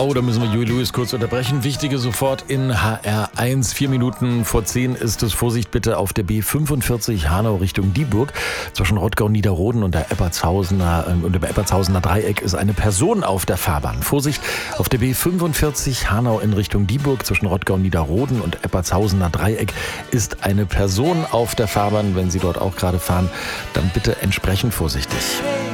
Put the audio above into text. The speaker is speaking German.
Oh, da müssen wir Julie Louis kurz unterbrechen. Wichtige sofort in HR1. 4 Minuten vor 10 ist es. Vorsicht bitte auf der B45 Hanau Richtung Dieburg. Zwischen Rottgau-Niederroden und dem Eppertshausener Dreieck ist eine Person auf der Fahrbahn. Vorsicht auf der B45 Hanau in Richtung Dieburg. Zwischen Rottgau-Niederroden und Eppertshausener Dreieck ist eine Person auf der Fahrbahn. Wenn Sie dort auch gerade fahren, dann bitte entsprechend vorsichtig.